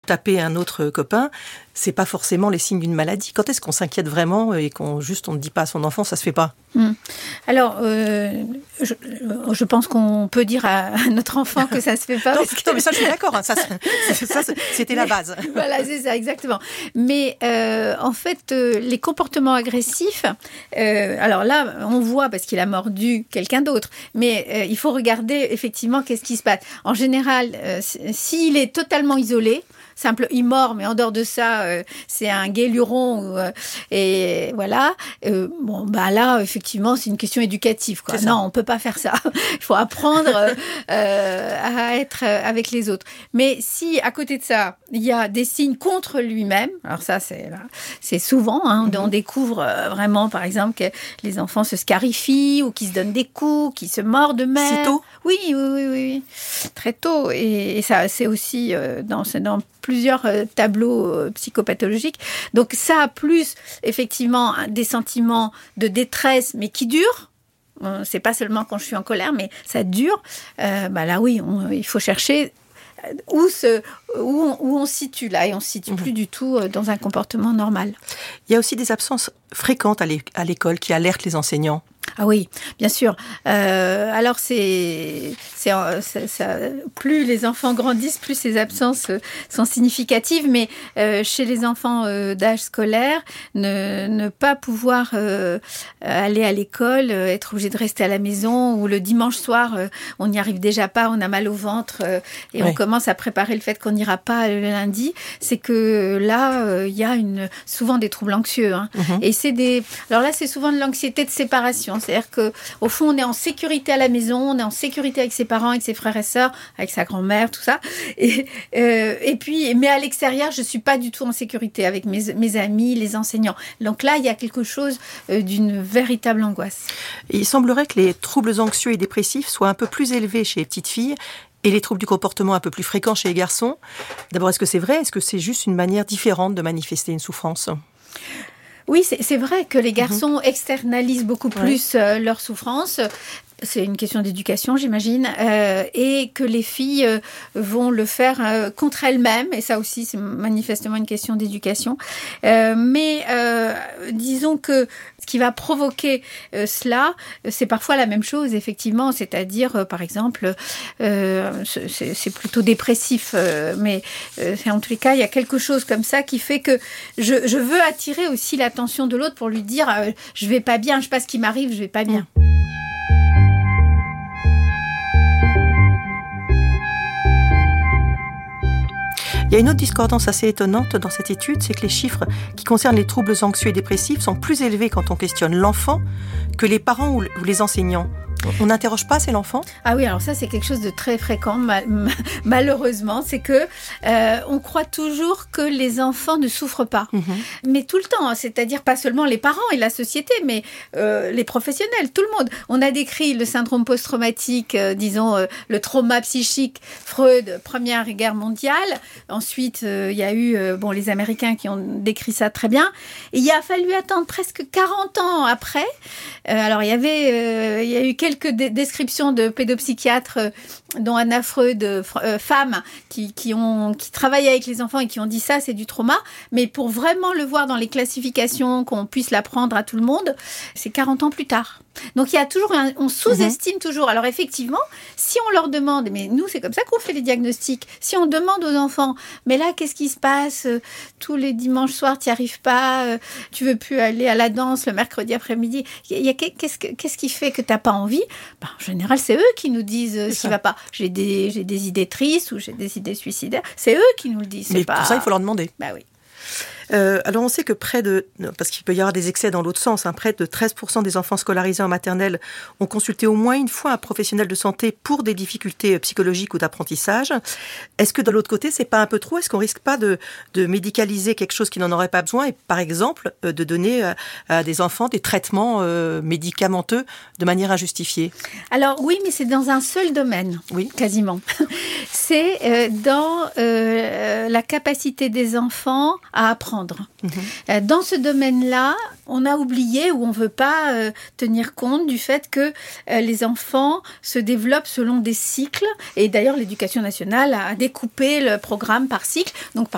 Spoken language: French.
taper un autre copain, c'est pas forcément les signes d'une maladie. Quand est-ce qu'on s'inquiète vraiment et on ne dit pas à son enfant, ça se fait pas? Alors, je pense qu'on peut dire à notre enfant que ça se fait pas. Non, mais ça, je suis d'accord. Ça, c'était la base. Voilà, c'est ça, exactement. Mais en fait, les comportements agressifs, alors là, on voit parce qu'il a mordu quelqu'un d'autre, mais il faut regarder effectivement qu'est-ce qui se passe. En général, s'il est totalement isolé, il mord, mais en dehors de ça, c'est un guéluron. Et voilà. Là, effectivement, c'est une question éducative, quoi. Non, on peut pas faire ça. Il faut apprendre à être avec les autres. Mais si, à côté de ça, il y a des signes contre lui-même, alors ça, c'est souvent, on découvre vraiment, par exemple, que les enfants se scarifient ou qu'ils se donnent des coups, qu'ils se mordent même. C'est tôt? Oui. Très tôt. Et ça, c'est aussi dans plusieurs tableaux psychopathologiques. Donc ça, plus effectivement des sentiments de détresse, mais qui durent. C'est pas seulement quand je suis en colère, mais ça dure. Là, oui, il faut chercher où on se situe là, et on se situe plus du tout dans un comportement normal. Il y a aussi des absences fréquentes à l'école qui alertent les enseignants. Ah oui, bien sûr. Alors plus les enfants grandissent, plus ces absences sont significatives. Mais chez les enfants d'âge scolaire, ne pas pouvoir aller à l'école, être obligé de rester à la maison, ou le dimanche soir, on n'y arrive déjà pas, on a mal au ventre et on commence à préparer le fait qu'on n'ira pas le lundi. C'est que là, il y a souvent des troubles anxieux. Et alors là, c'est souvent de l'anxiété de séparation. C'est-à-dire qu'au fond, on est en sécurité à la maison, on est en sécurité avec ses parents, avec ses frères et sœurs, avec sa grand-mère, tout ça. Et puis, mais à l'extérieur, je ne suis pas du tout en sécurité avec mes amis, les enseignants. Donc là, il y a quelque chose d'une véritable angoisse. Il semblerait que les troubles anxieux et dépressifs soient un peu plus élevés chez les petites filles et les troubles du comportement un peu plus fréquents chez les garçons. D'abord, est-ce que c'est vrai? Est-ce que c'est juste une manière différente de manifester une souffrance? Oui, c'est vrai que les garçons externalisent beaucoup plus leur souffrance. C'est une question d'éducation, j'imagine, et que les filles vont le faire contre elles-mêmes, et ça aussi, c'est manifestement une question d'éducation. Mais disons que ce qui va provoquer cela, c'est parfois la même chose, effectivement, c'est-à-dire, par exemple, c'est plutôt dépressif, mais en tous les cas, il y a quelque chose comme ça qui fait que je veux attirer aussi l'attention de l'autre pour lui dire je vais pas bien, je sais pas ce qui m'arrive, je vais pas bien. Il y a une autre discordance assez étonnante dans cette étude, c'est que les chiffres qui concernent les troubles anxieux et dépressifs sont plus élevés quand on questionne l'enfant que les parents ou les enseignants. On n'interroge pas, c'est l'enfant? Ah oui, alors ça, c'est quelque chose de très fréquent, malheureusement. C'est que on croit toujours que les enfants ne souffrent pas. Mais tout le temps, c'est-à-dire pas seulement les parents et la société, mais les professionnels, tout le monde. On a décrit le syndrome post-traumatique, le trauma psychique, Freud, Première Guerre mondiale. Ensuite, il y a eu les Américains qui ont décrit ça très bien. Et il a fallu attendre presque 40 ans après. Alors, il y a eu quelques descriptions de pédopsychiatres, dont Anna Freud, femmes qui travaillent avec les enfants et qui ont dit ça, c'est du trauma. Mais pour vraiment le voir dans les classifications, qu'on puisse l'apprendre à tout le monde, c'est 40 ans plus tard. Donc il y a toujours on sous-estime toujours. Alors effectivement, si on leur demande, mais nous c'est comme ça qu'on fait les diagnostics. Si on demande aux enfants, mais là qu'est-ce qui se passe? Tous les dimanches soirs, tu n'y arrives pas, tu veux plus aller à la danse le mercredi après-midi. Qu'est-ce qui fait que tu n'as pas envie? En général, c'est eux qui nous disent ce qui ne va pas. J'ai des idées tristes ou j'ai des idées suicidaires. C'est eux qui nous le disent. Mais pour ça, il faut leur demander. Bah oui. Alors on sait que parce qu'il peut y avoir des excès dans l'autre sens, près de 13% des enfants scolarisés en maternelle ont consulté au moins une fois un professionnel de santé pour des difficultés psychologiques ou d'apprentissage. Est-ce que de l'autre côté, c'est pas un peu trop? Est-ce qu'on risque pas de médicaliser quelque chose qui n'en aurait pas besoin et par exemple de donner à des enfants des traitements médicamenteux de manière injustifiée? Alors oui, mais c'est dans un seul domaine, quasiment. C'est dans la capacité des enfants à apprendre. Dans ce domaine-là, on a oublié ou on ne veut pas tenir compte du fait que les enfants se développent selon des cycles. Et d'ailleurs, l'Éducation nationale a découpé le programme par cycle. Donc,